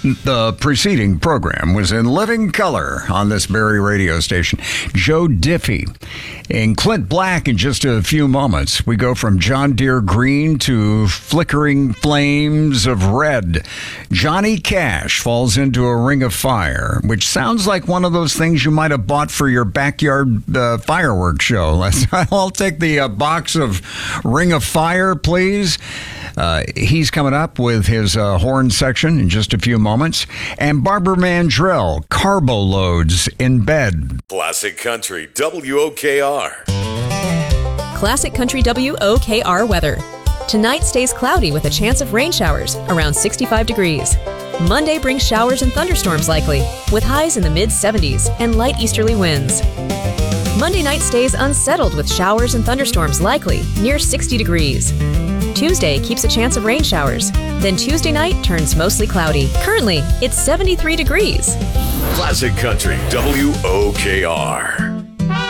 The preceding program was in living color on this very radio station. Joe Diffie and Clint Black in just a few moments. We go from John Deere green to flickering flames of red. Johnny Cash falls into a ring of fire, which sounds like one of those things you might have bought for your backyard fireworks show. I'll take the box of Ring of Fire, please. He's coming up with his horn section in just a few moments. And Barbara Mandrell, Carbo Loads in Bed. Classic Country WOKR. Classic Country WOKR weather. Tonight stays cloudy with a chance of rain showers around 65 degrees. Monday brings showers and thunderstorms likely, with highs in the mid-70s and light easterly winds. Monday night stays unsettled with showers and thunderstorms likely near 60 degrees. Tuesday keeps a chance of rain showers. Then Tuesday night turns mostly cloudy. Currently, it's 73 degrees. Classic Country WOKR.